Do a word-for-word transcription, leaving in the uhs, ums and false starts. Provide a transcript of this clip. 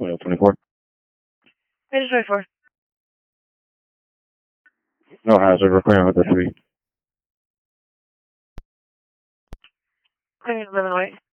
twenty twenty-four. Page twenty-four. No hazard. We're clearing with the three. I need eleven white.